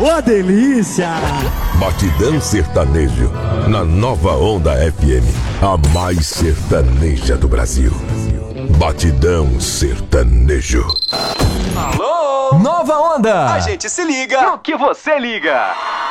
Ô, delícia! Batidão Sertanejo, na Nova Onda FM, a mais sertaneja do Brasil. Batidão Sertanejo. Alô? Nova Onda! A gente se liga no que você liga.